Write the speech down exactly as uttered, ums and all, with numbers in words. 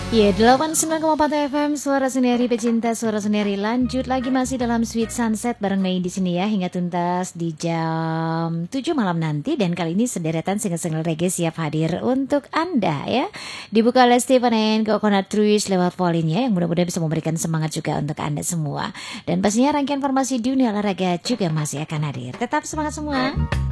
Ya, delapan puluh sembilan koma empat F M Suara Sendiri Pecinta Suara Sendiri lanjut lagi masih dalam Sweet Sunset bareng Mei di sini ya hingga tuntas di jam tujuh malam nanti, dan kali ini sederetan single-single reggae siap hadir untuk Anda ya. Dibuka oleh Stephen and Coconut Trees lewat Pauline ya, yang mudah-mudahan bisa memberikan semangat juga untuk Anda semua. Dan pastinya rangkaian informasi dunia olahraga juga masih akan hadir. Tetap semangat semua.